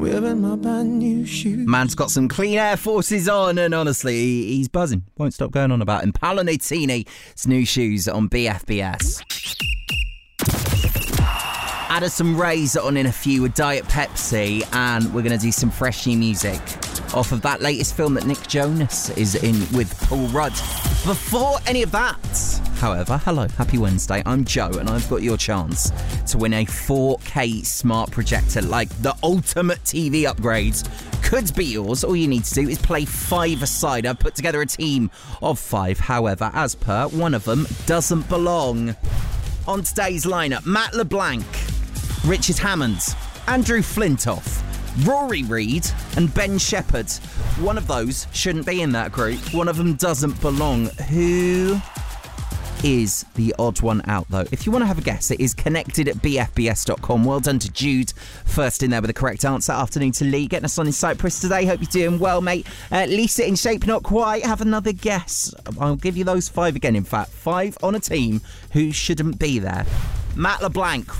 wearing my brand new shoes. Man's got some clean Air Forces on, and honestly, he's buzzing. Won't stop going on about him. Paolo Nutini, it's New Shoes on BFBS. Addison Rae's on in a few with Diet Pepsi, and we're going to do some fresh new music off of that latest film that Nick Jonas is in with Paul Rudd. Before any of that, however, hello, happy Wednesday, I'm Joe, and I've got your chance to win a 4K smart projector, like the ultimate TV upgrades. Could be yours. All you need to do is play 5-a-side. I've put together a team of 5, however, as per, one of them doesn't belong. On today's lineup, Matt LeBlanc, Richard Hammond, Andrew Flintoff, Rory Reid and Ben Shepherd. One of those shouldn't be in that group. One of them doesn't belong. Who is the odd one out, though? If you want to have a guess, it is connected at bfbs.com. Well done to Jude, first in there with the correct answer. Afternoon to Lee, getting us on in Cyprus today. Hope you're doing well, mate. Lisa in shape, not quite. Have another guess. I'll give you those 5 again, in fact. 5 on a team who shouldn't be there. Matt LeBlanc,